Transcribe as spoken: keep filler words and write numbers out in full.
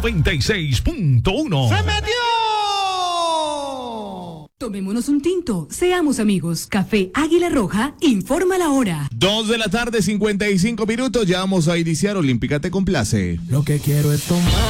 noventa y seis punto uno. ¡Se metió! Tomémonos un tinto, seamos amigos. Café Águila Roja, informa la hora. Dos de la tarde, cincuenta y cinco minutos, ya vamos a iniciar. Olímpica te complace. Lo que quiero es tomar.